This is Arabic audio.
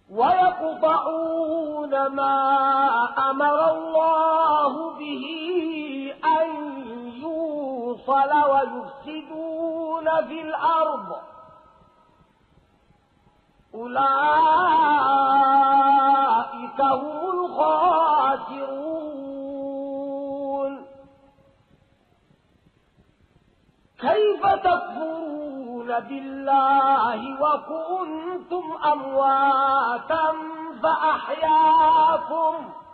ويقطعون ما أمر الله به أن يوصل ويفسدون في الأرض أولئك هم الخاسرون. كيف تكفرون بالله وكنتم أمواتا فأحياكم